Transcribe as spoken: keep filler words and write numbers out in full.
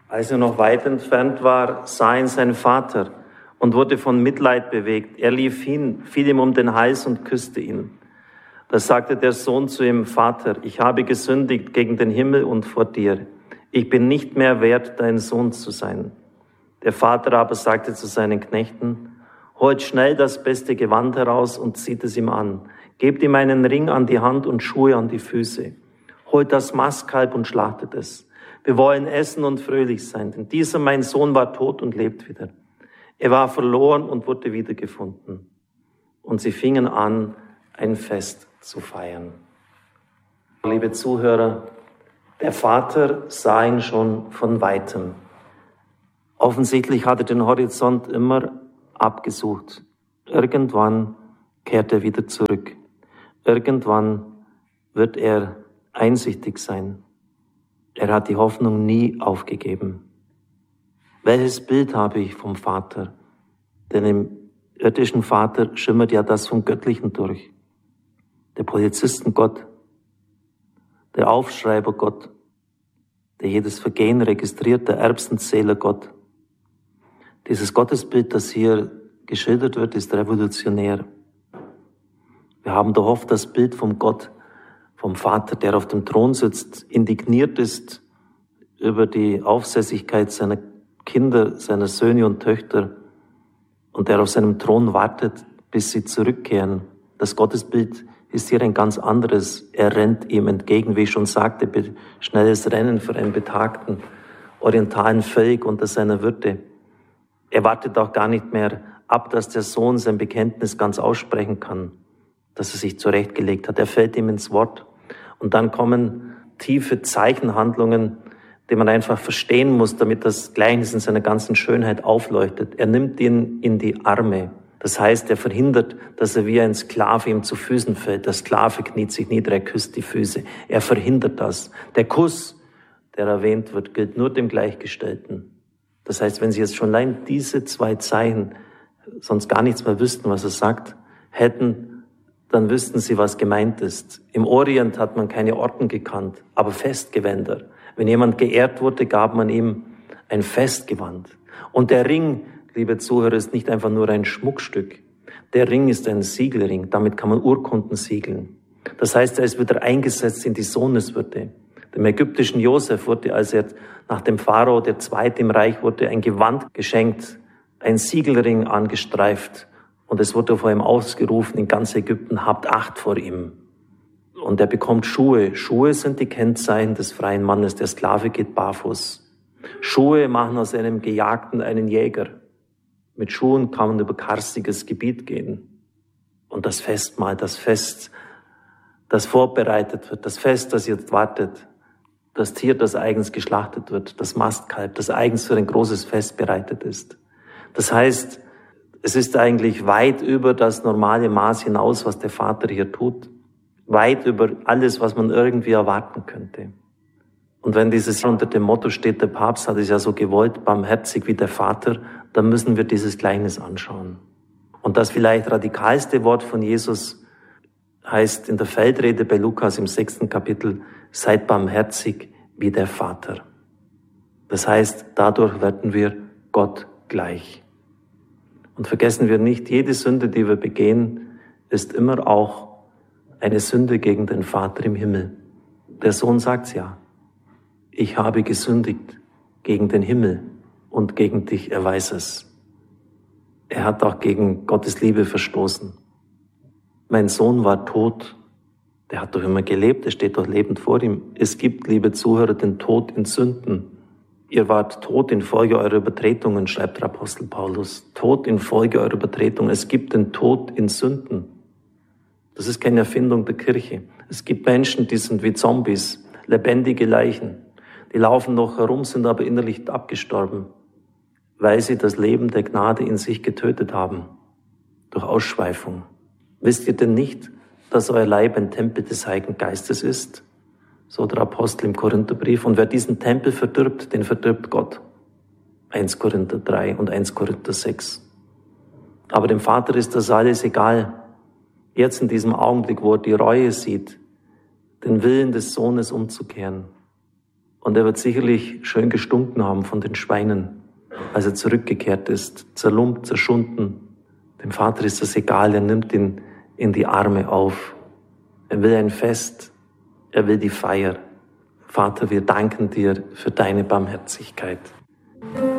Als er noch weit entfernt war, sah ihn sein Vater und wurde von Mitleid bewegt. Er lief hin, fiel ihm um den Hals und küsste ihn. Da sagte der Sohn zu ihm: Vater, ich habe gesündigt gegen den Himmel und vor dir. Ich bin nicht mehr wert, dein Sohn zu sein. Der Vater aber sagte zu seinen Knechten: Holt schnell das beste Gewand heraus und zieht es ihm an. Gebt ihm einen Ring an die Hand und Schuhe an die Füße. Holt das Mastkalb und schlachtet es. Wir wollen essen und fröhlich sein, denn dieser mein Sohn war tot und lebt wieder. Er war verloren und wurde wiedergefunden. Und sie fingen an, ein Fest zu feiern. Liebe Zuhörer, der Vater sah ihn schon von Weitem. Offensichtlich hat er den Horizont immer abgesucht. Irgendwann kehrt er wieder zurück. Irgendwann wird er einsichtig sein. Er hat die Hoffnung nie aufgegeben. Welches Bild habe ich vom Vater? Denn im irdischen Vater schimmert ja das vom Göttlichen durch. Der Polizistengott, der Aufschreibergott, der jedes Vergehen registriert, der Erbsenzählergott. Dieses Gottesbild, das hier geschildert wird, ist revolutionär. Wir haben doch oft das Bild vom Gott, vom Vater, der auf dem Thron sitzt, indigniert ist über die Aufsässigkeit seiner Kinder, seiner Söhne und Töchter und der auf seinem Thron wartet, bis sie zurückkehren. Das Gottesbild ist hier ein ganz anderes. Er rennt ihm entgegen, wie ich schon sagte, schnelles Rennen für einen betagten orientalen Völk unter seiner Würde. Er wartet auch gar nicht mehr ab, dass der Sohn sein Bekenntnis ganz aussprechen kann, dass er sich zurechtgelegt hat. Er fällt ihm ins Wort. Und dann kommen tiefe Zeichenhandlungen, die man einfach verstehen muss, damit das Gleichnis in seiner ganzen Schönheit aufleuchtet. Er nimmt ihn in die Arme. Das heißt, er verhindert, dass er wie ein Sklave ihm zu Füßen fällt. Der Sklave kniet sich nieder, er küsst die Füße. Er verhindert das. Der Kuss, der erwähnt wird, gilt nur dem Gleichgestellten. Das heißt, wenn Sie jetzt schon allein diese zwei Zeichen sonst gar nichts mehr wüssten, was er sagt, hätten, dann wüssten Sie, was gemeint ist. Im Orient hat man keine Orden gekannt, aber Festgewänder. Wenn jemand geehrt wurde, gab man ihm ein Festgewand. Und der Ring, liebe Zuhörer, ist nicht einfach nur ein Schmuckstück. Der Ring ist ein Siegelring, damit kann man Urkunden siegeln. Das heißt, er ist wieder eingesetzt in die Sohneswürde. Dem ägyptischen Josef wurde, als er nach dem Pharao, der Zweite im Reich wurde, ein Gewand geschenkt, ein Siegelring angestreift. Und es wurde vor ihm ausgerufen, in ganz Ägypten, habt Acht vor ihm. Und er bekommt Schuhe. Schuhe sind die Kennzeichen des freien Mannes. Der Sklave geht barfuß. Schuhe machen aus einem Gejagten einen Jäger. Mit Schuhen kann man über karstiges Gebiet gehen. Und das Festmahl, das Fest, das vorbereitet wird, das Fest, das jetzt wartet, das Tier, das eigens geschlachtet wird, das Mastkalb, das eigens für ein großes Fest bereitet ist. Das heißt, es ist eigentlich weit über das normale Maß hinaus, was der Vater hier tut. Weit über alles, was man irgendwie erwarten könnte. Und wenn dieses unter dem Motto steht, der Papst hat es ja so gewollt, barmherzig wie der Vater, dann müssen wir dieses Gleichnis anschauen. Und das vielleicht radikalste Wort von Jesus heißt in der Feldrede bei Lukas im sechsten Kapitel, seid barmherzig wie der Vater. Das heißt, dadurch werden wir Gott gleich. Und vergessen wir nicht, jede Sünde, die wir begehen, ist immer auch eine Sünde gegen den Vater im Himmel. Der Sohn sagt's ja. Ich habe gesündigt gegen den Himmel und gegen dich, er weiß es. Er hat auch gegen Gottes Liebe verstoßen. Mein Sohn war tot. Der hat doch immer gelebt, er steht doch lebend vor ihm. Es gibt, liebe Zuhörer, den Tod in Sünden. Ihr wart tot infolge eurer Übertretungen, schreibt der Apostel Paulus. Tot infolge eurer Übertretungen. Es gibt den Tod in Sünden. Das ist keine Erfindung der Kirche. Es gibt Menschen, die sind wie Zombies, lebendige Leichen. Die laufen noch herum, sind aber innerlich abgestorben, weil sie das Leben der Gnade in sich getötet haben, durch Ausschweifung. Wisst ihr denn nicht, dass euer Leib ein Tempel des Heiligen Geistes ist? So der Apostel im Korintherbrief. Und wer diesen Tempel verdirbt, den verdirbt Gott. Erster Korinther drei und Erster Korinther sechs. Aber dem Vater ist das alles egal. Jetzt in diesem Augenblick, wo er die Reue sieht, den Willen des Sohnes umzukehren Und er wird sicherlich schön gestunken haben von den Schweinen, als er zurückgekehrt ist, zerlumpt, zerschunden. Dem Vater ist das egal, er nimmt ihn in die Arme auf. Er will ein Fest, er will die Feier. Vater, wir danken dir für deine Barmherzigkeit.